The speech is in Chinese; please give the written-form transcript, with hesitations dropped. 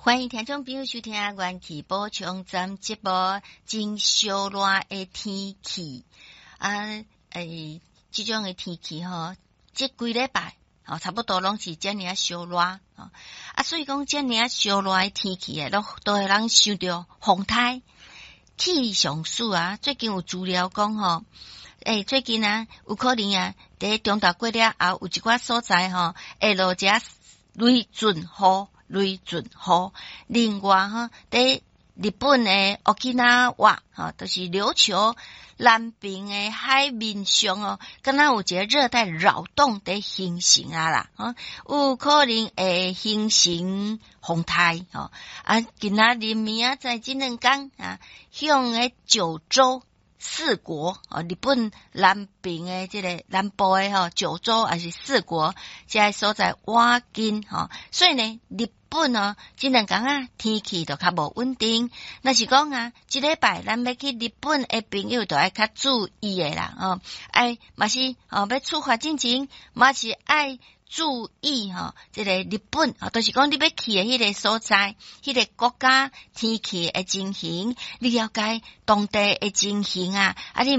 欢迎听众朋友收听元气补充站节目。真烧热的天气这种的天气这几礼拜差不多拢是这样烧热所以讲这样烧热的天气都会让受到风台。气象署最近有资料讲最近有可能在中岛过了后有一寡所在会落这雷阵雨。另外在日本的沖縄就是琉球南边的海面上敢若有一个热带扰动在形成啦有可能会形成风台今仔日明仔载这两天向的九州四国日本南边的这个南部的九州还是四国这些所在挖紧所以呢日本这两天天气就较无稳定。若是讲这礼拜咱要去日本的朋友就要较注意的啦嘛是要出发之前嘛是爱注意这个日本就是讲你要去的迄个所在迄个国家天气的情形，你了解当地的情形你